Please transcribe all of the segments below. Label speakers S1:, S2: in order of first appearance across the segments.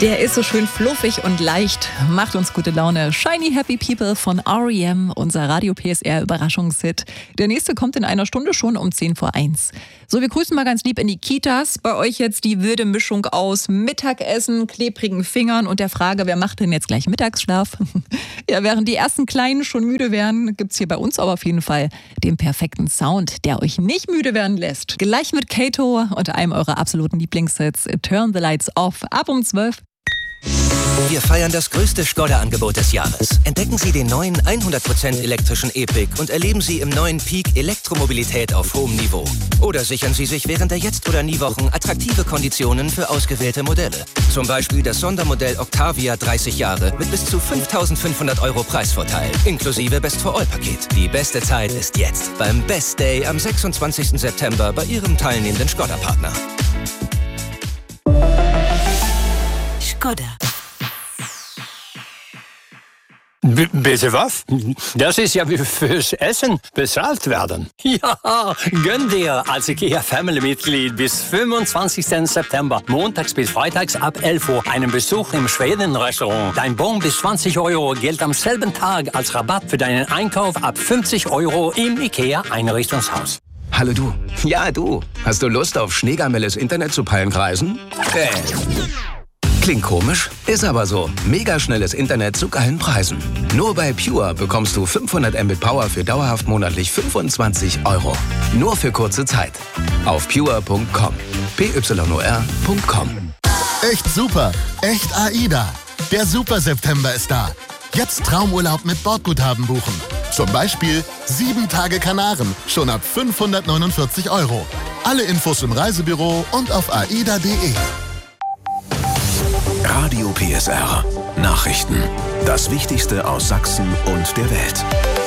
S1: Der ist so schön fluffig und leicht, macht uns gute Laune. Shiny Happy People von R.E.M., unser Radio PSR Überraschungshit. Der nächste kommt in einer Stunde schon um 10:01. So, wir grüßen mal ganz lieb in die Kitas. Bei euch jetzt die wilde Mischung aus Mittagessen, klebrigen Fingern und der Frage, wer macht denn jetzt gleich Mittagsschlaf? Ja, während die ersten Kleinen schon müde werden, gibt's hier bei uns aber auf jeden Fall den perfekten Sound, der euch nicht müde werden lässt. Gleich mit Kato und einem eurer absoluten Lieblingshits, Turn the Lights Off, ab um 12.
S2: Wir feiern das größte Skoda-Angebot des Jahres. Entdecken Sie den neuen 100% elektrischen E-Pick und erleben Sie im neuen Peak Elektromobilität auf hohem Niveau. Oder sichern Sie sich während der Jetzt- oder Nie-Wochen attraktive Konditionen für ausgewählte Modelle. Zum Beispiel das Sondermodell Octavia 30 Jahre mit bis zu 5.500 € Preisvorteil, inklusive Best-for-All-Paket. Die beste Zeit ist jetzt beim Best Day am 26. September bei Ihrem teilnehmenden Skoda-Partner.
S3: Skoda.
S4: Bitte was? Das ist ja wie fürs Essen bezahlt werden. Ja, gönn dir als IKEA-Family-Mitglied bis 25. September, montags bis freitags ab 11 Uhr, einen Besuch im Schweden-Restaurant. Dein Bon bis 20 € gilt am selben Tag als Rabatt für deinen Einkauf ab 50 € im IKEA-Einrichtungshaus.
S5: Hallo du. Ja, du. Hast du Lust auf schneegamelles Internet zu Palmkreisen? Klingt komisch, ist aber so. Mega schnelles Internet zu geilen Preisen. Nur bei Pure bekommst du 500 Mbit Power für dauerhaft monatlich 25 €. Nur für kurze Zeit. Auf pure.com. pyor.com.
S6: Echt super. Echt AIDA. Der Super September ist da. Jetzt Traumurlaub mit Bordguthaben buchen. Zum Beispiel 7 Tage Kanaren. Schon ab 549 €. Alle Infos im Reisebüro und auf aida.de.
S7: Radio PSR. Nachrichten. Das Wichtigste aus Sachsen und der Welt.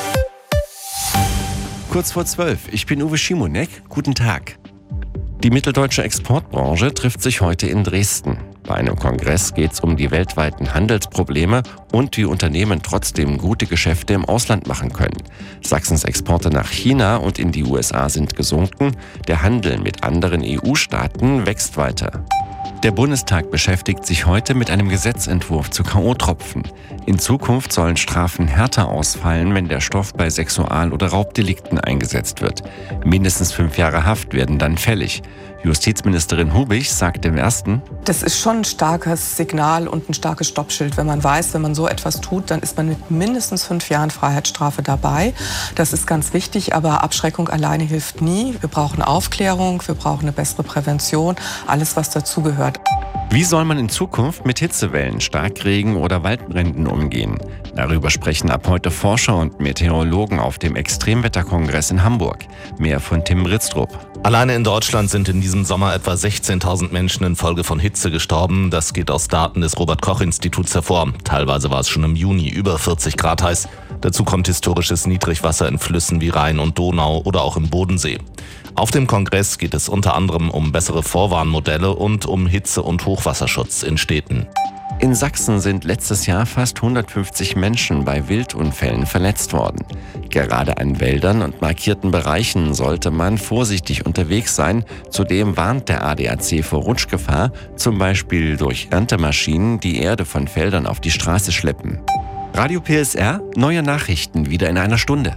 S8: Kurz vor 12. Ich bin Uwe Schimonek. Guten Tag. Die mitteldeutsche Exportbranche trifft sich heute in Dresden. Bei einem Kongress geht es um die weltweiten Handelsprobleme und wie Unternehmen trotzdem gute Geschäfte im Ausland machen können. Sachsens Exporte nach China und in die USA sind gesunken. Der Handel mit anderen EU-Staaten wächst weiter. Der Bundestag beschäftigt sich heute mit einem Gesetzentwurf zu K.O.-Tropfen. In Zukunft sollen Strafen härter ausfallen, wenn der Stoff bei Sexual- oder Raubdelikten eingesetzt wird. Mindestens 5 Jahre Haft werden dann fällig. Justizministerin Hubich sagt im Ersten:
S9: Das ist schon ein starkes Signal und ein starkes Stoppschild. Wenn man weiß, wenn man so etwas tut, dann ist man mit mindestens 5 Jahren Freiheitsstrafe dabei. Das ist ganz wichtig, aber Abschreckung alleine hilft nie. Wir brauchen Aufklärung, wir brauchen eine bessere Prävention, alles was dazugehört.
S8: Wie soll man in Zukunft mit Hitzewellen, Starkregen oder Waldbränden umgehen? Darüber sprechen ab heute Forscher und Meteorologen auf dem Extremwetterkongress in Hamburg. Mehr von Tim Britztrup.
S10: Alleine in Deutschland sind in diesem Sommer etwa 16.000 Menschen infolge von Hitze gestorben. Das geht aus Daten des Robert-Koch-Instituts hervor. Teilweise war es schon im Juni über 40 Grad heiß. Dazu kommt historisches Niedrigwasser in Flüssen wie Rhein und Donau oder auch im Bodensee. Auf dem Kongress geht es unter anderem um bessere Vorwarnmodelle und um Hitze- und Hochwasserschutz in Städten.
S8: In Sachsen sind letztes Jahr fast 150 Menschen bei Wildunfällen verletzt worden. Gerade an Wäldern und markierten Bereichen sollte man vorsichtig unterwegs sein. Zudem warnt der ADAC vor Rutschgefahr, zum Beispiel durch Erntemaschinen, die Erde von Feldern auf die Straße schleppen. Radio PSR, neue Nachrichten wieder in einer Stunde.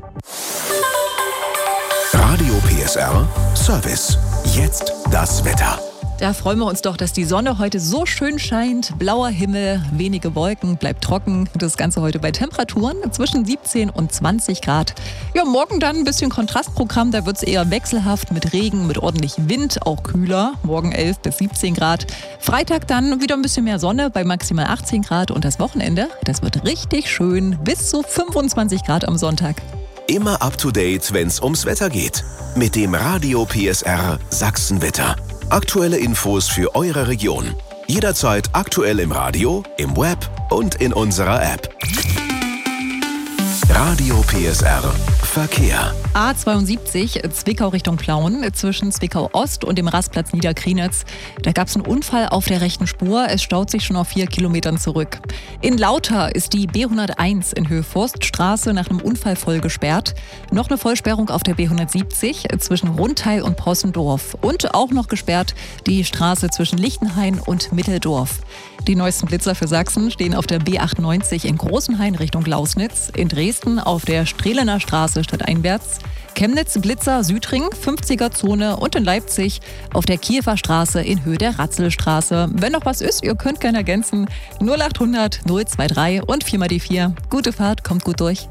S7: Radio PSR Service. Jetzt das Wetter.
S1: Da freuen wir uns doch, dass die Sonne heute so schön scheint. Blauer Himmel, wenige Wolken, bleibt trocken. Das Ganze heute bei Temperaturen zwischen 17 und 20 Grad. Ja, morgen dann ein bisschen Kontrastprogramm. Da wird es eher wechselhaft mit Regen, mit ordentlich Wind, auch kühler. Morgen 11 bis 17 Grad. Freitag dann wieder ein bisschen mehr Sonne bei maximal 18 Grad. Und das Wochenende, das wird richtig schön. Bis zu 25 Grad am Sonntag.
S7: Immer up to date, wenn's ums Wetter geht. Mit dem Radio PSR Sachsenwetter. Aktuelle Infos für eure Region. Jederzeit aktuell im Radio, im Web und in unserer App. Radio PSR Verkehr.
S1: A72 Zwickau Richtung Plauen zwischen Zwickau Ost und dem Rastplatz Niederkrienitz. Da gab es einen Unfall auf der rechten Spur. Es staut sich schon auf 4 Kilometern zurück. In Lauter ist die B101 in Höhe Forststraße nach einem Unfall voll gesperrt. Noch eine Vollsperrung auf der B170 zwischen Rundteil und Possendorf. Und auch noch gesperrt die Straße zwischen Lichtenhain und Mitteldorf. Die neuesten Blitzer für Sachsen stehen auf der B98 in Großenhain Richtung Lausnitz, in Dresden auf der Strehlener Straße stadteinwärts, Chemnitz Blitzer Südring, 50er-Zone und in Leipzig auf der Kiewer Straße in Höhe der Ratzelstraße. Wenn noch was ist, ihr könnt gerne ergänzen. 0800 023 und 4 mal die 4. Gute Fahrt, kommt gut durch.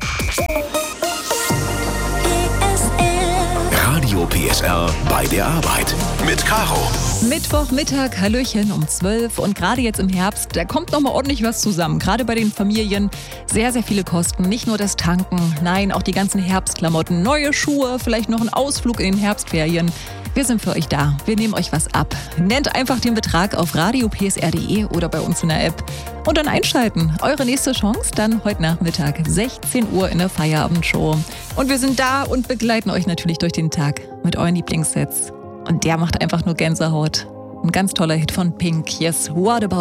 S7: Radio PSR bei der Arbeit mit Caro.
S1: Mittwochmittag, Hallöchen um 12 und gerade jetzt im Herbst, da kommt nochmal ordentlich was zusammen. Gerade bei den Familien sehr, sehr viele Kosten. Nicht nur das Tanken, nein, auch die ganzen Herbstklamotten, neue Schuhe, vielleicht noch ein Ausflug in den Herbstferien. Wir sind für euch da. Wir nehmen euch was ab. Nennt einfach den Betrag auf radiopsr.de oder bei uns in der App. Und dann einschalten. Eure nächste Chance dann heute Nachmittag, 16 Uhr in der Feierabendshow. Und wir sind da und begleiten euch natürlich durch den Tag mit euren Lieblingssets. Und der macht einfach nur Gänsehaut. Ein ganz toller Hit von Pink. Yes, What About